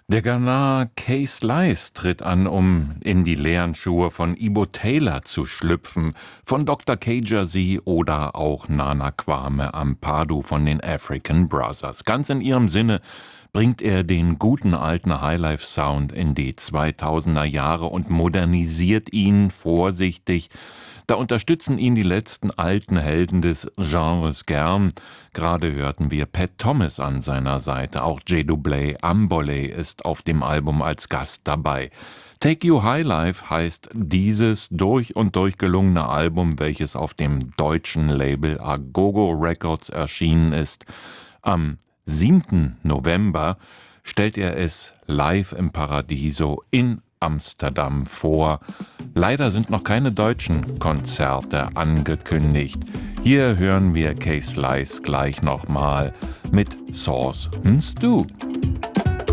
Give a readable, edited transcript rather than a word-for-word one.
Der Ghanaer Kay Slice tritt an, um in die leeren Schuhe von Ibo Taylor zu schlüpfen, von Dr. K-Jersey oder auch Nana Kwame Ampadu von den African Brothers. Ganz in ihrem Sinne bringt er den guten alten Highlife-Sound in die 2000er Jahre und modernisiert ihn vorsichtig. Da unterstützen ihn die letzten alten Helden des Genres gern. Gerade hörten wir Pat Thomas an seiner Seite. Auch J. Ambole ist auf dem Album als Gast dabei. Take You High Life heißt dieses durch und durch gelungene Album, welches auf dem deutschen Label Agogo Records erschienen ist. Am 7. November stellt er es live im Paradiso in Amsterdam vor. Leider sind noch keine deutschen Konzerte angekündigt. Hier hören wir Kay Slice gleich nochmal mit Sauce and Stew.